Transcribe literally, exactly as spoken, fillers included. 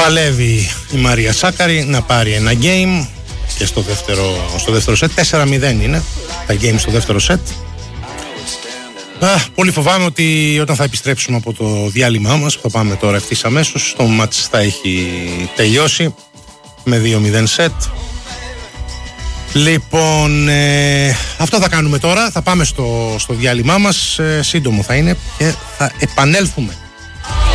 Παλεύει η Μαρία Σάκαρη να πάρει ένα game και στο δεύτερο, στο δεύτερο σετ. τέσσερα μηδέν είναι τα game στο δεύτερο σετ. Α, πολύ φοβάμαι ότι όταν θα επιστρέψουμε από το διάλειμμά μας, που θα πάμε τώρα ευθύς αμέσως, το μάτς θα έχει τελειώσει με δύο μηδέν σετ. Λοιπόν, ε, αυτό θα κάνουμε τώρα. Θα πάμε στο, στο διάλειμμά μας, ε, σύντομο θα είναι και θα επανέλθουμε.